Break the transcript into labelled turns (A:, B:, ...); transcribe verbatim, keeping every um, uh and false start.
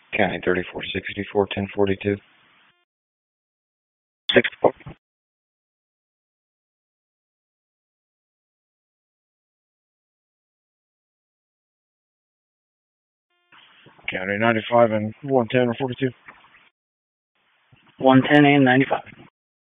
A: County thirty-four sixty-four, ten forty-two.
B: sixty-four.
A: County ninety-five and one ten or forty-two.
B: one ten and ninety-five.